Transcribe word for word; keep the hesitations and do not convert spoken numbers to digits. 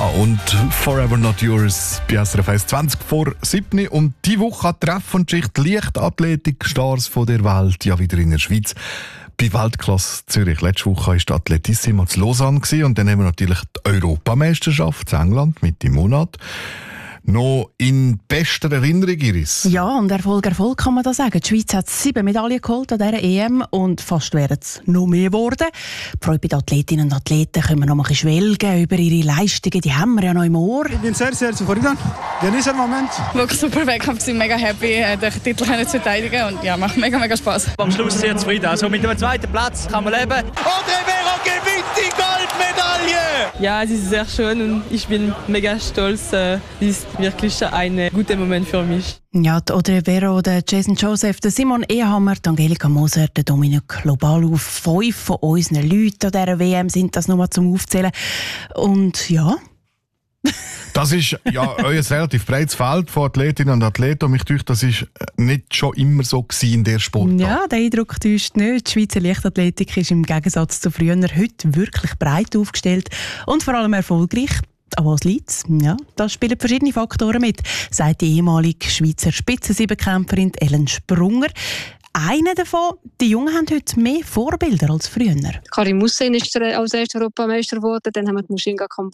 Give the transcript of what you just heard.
und Forever Not Yours bei S R F eins zwanzig vor sieben. Und diese Woche hat Treff und Schicht Leichtathletik-Stars von der Welt ja wieder in der Schweiz. Bei Weltklasse Zürich. Letzte Woche war die Atletissima zu Lausanne und dann haben wir natürlich die Europameisterschaft in England mit im Monat. Noch in bester Erinnerung, Iris? Ja, und Erfolg, Erfolg kann man da sagen. Die Schweiz hat sieben Medaillen geholt an dieser E M und fast wären es noch mehr geworden. Die Freude bei den Athletinnen und Athleten können wir noch mal ein bisschen schwelgen über ihre Leistungen. Die haben wir ja noch im Ohr. Ich bin sehr, sehr zufrieden. Genieße den Moment. Wirklich super Wettkampf, sind mega happy, den Titel zu verteidigen und ja, macht mega, mega Spaß. Am Schluss sehr zufrieden. Also mit dem zweiten Platz kann man leben. Audrey Vera gewinnt die Goldmedaille! Ja, es ist sehr schön und ich bin mega stolz. Es ist wirklich ein guter Moment für mich. Ja, die Audrey Vera, der Jason Joseph, der Simon Ehammer, die Angelika Moser, der Dominik Lobalu, fünf von unseren Leuten an dieser W M sind das nochmal zum Aufzählen. Und ja... Das ist ja euer relativ breites Feld von Athletinnen und Athleten. Und mich denkt, das ist nicht schon immer so gewesen in der Sportart. Ja, der Eindruck täuscht nicht. Die Schweizer Leichtathletik ist im Gegensatz zu früher heute wirklich breit aufgestellt und vor allem erfolgreich. Aber was liegt's? Ja, da spielen verschiedene Faktoren mit, sagt die ehemalige Schweizer Spitzensiebenkämpferin Ellen Sprunger. Einer davon, die Jungen haben heute mehr Vorbilder als früher. Karim Hussein ist als erster Europameister geworden, dann haben wir die Mushinga Kambur